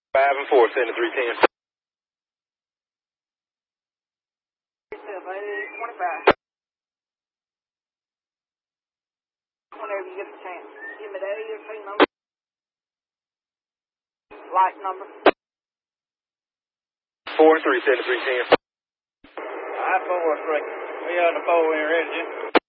5 and 4, send to 310. 25. Whenever you get a chance. Give me the AFC number. Light number. 4 and 3, send to 310. 5-4-3. We on the 4 when you're ready, Jim.